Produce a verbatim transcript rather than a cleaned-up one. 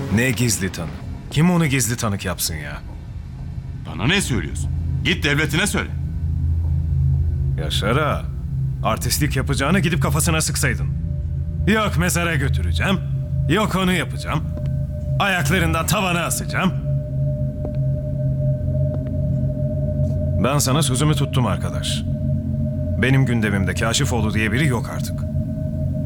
Ne gizli tanık? Kim onu gizli tanık yapsın ya? Bana ne söylüyorsun? Git devletine söyle. Yaşar ağa, artistlik yapacağını gidip kafasına sıksaydın. Yok mezara götüreceğim, yok onu yapacağım. Ayaklarından tavana asacağım. Ben sana sözümü tuttum arkadaş. Benim gündemimde Kaşifoğlu diye biri yok artık.